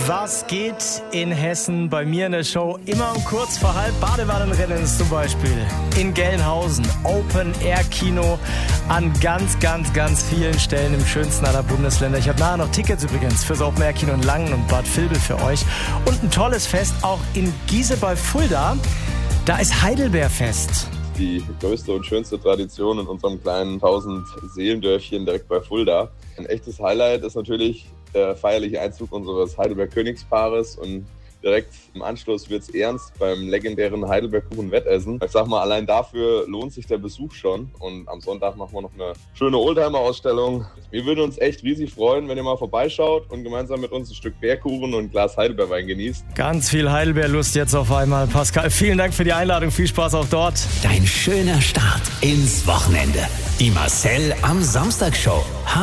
Was geht in Hessen bei mir in der Show? Immer um kurz vor halb Badewannenrennen zum Beispiel. In Gelnhausen, Open-Air-Kino an ganz vielen Stellen im schönsten aller Bundesländer. Ich habe nachher noch Tickets übrigens fürs Open-Air-Kino in Langen und Bad Vilbel für euch. Und ein tolles Fest auch in Giese bei Fulda. Da ist Heidelbeerfest. Die größte und schönste Tradition in unserem kleinen 1000-Seelendörfchen direkt bei Fulda. Ein echtes Highlight ist natürlich der feierliche Einzug unseres Heidelberg-Königspaares und direkt im Anschluss wird's ernst beim legendären Heidelberg-Kuchen-Wettessen. Ich sag mal, allein dafür lohnt sich der Besuch schon und am Sonntag machen wir noch eine schöne Oldtimer-Ausstellung. Wir würden uns echt riesig freuen, wenn ihr mal vorbeischaut und gemeinsam mit uns ein Stück Bergkuchen und ein Glas Heidelbeerwein genießt. Ganz viel Heidelbeerlust jetzt auf einmal, Pascal. Vielen Dank für die Einladung, viel Spaß auch dort. Dein schöner Start ins Wochenende. Die Marcel am Samstag Show.